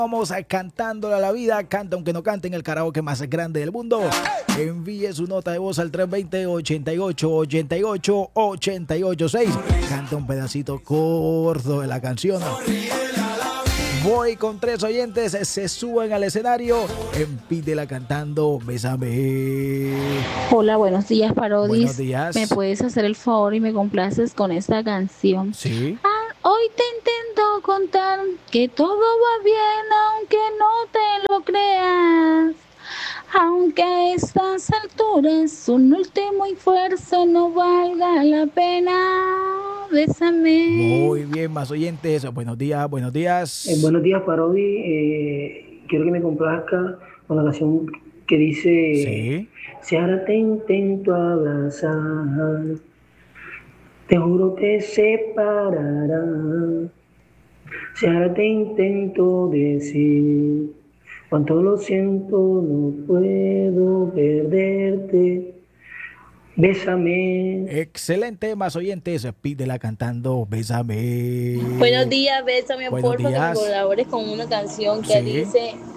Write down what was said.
Vamos a cantándole a la vida, canta aunque no cante en el karaoke más grande del mundo. Envíe su nota de voz al 320-88-88-886. Canta un pedacito corto de la canción. Voy con 3 oyentes, se suben al escenario, Pídela cantando Bésame. Hola, buenos días, Parodis. Buenos días. ¿Me puedes hacer el favor y me complaces con esta canción? Sí. Hoy te intento contar que todo va bien, aunque no te lo creas. Aunque a estas alturas un último esfuerzo no valga la pena. Bésame. Muy bien, más oyentes. Buenos días, buenos días. Buenos días, Parodi. Quiero que me complazca con la canción que dice: Sí. Si ahora te intento abrazar, te juro te separarán. Si ahora te intento decir cuánto lo siento, no puedo perderte. Bésame. Excelente, más oyentes. Pídela cantando Bésame. Buenos días, bésame, Buenos porfa, que me días. colabores con una canción que Sí. dice: